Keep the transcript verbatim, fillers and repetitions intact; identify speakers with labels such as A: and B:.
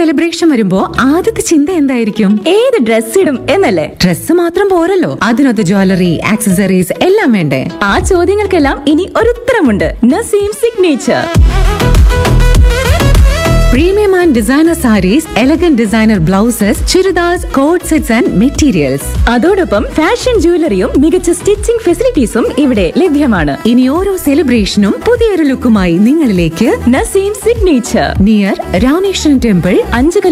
A: Celebration വരുമ്പോ ആദ്യത്തെ ചിന്ത എന്തായിരിക്കും?
B: ഏത് ഡ്രസ് ഇടും എന്നല്ലേ?
A: ഡ്രസ് മാത്രം പോരല്ലോ, അതിനൊത്ത് ജ്വല്ലറി, ആക്സസറീസ് എല്ലാം വേണ്ടേ?
B: ആ ചോദ്യങ്ങൾക്കെല്ലാം ഇനി ഒരു ഉത്തരമുണ്ട്. Naseem signature.
A: Premium and designer saris, elegant designer blouses, churidars, coat sets and materials.
B: അതോടൊപ്പം ഫാഷൻ ജ്വല്ലറിയും മികച്ച സ്റ്റിച്ചിംഗ് ഫെസിലിറ്റീസും ഇവിടെ ലഭ്യമാണ്.
A: ഇനി ഓരോ സെലിബ്രേഷനും പുതിയൊരു ലുക്കുമായി നിങ്ങളിലേക്ക്.
B: Naseem signature,
A: near Rameswaran temple,
B: അഞ്ചു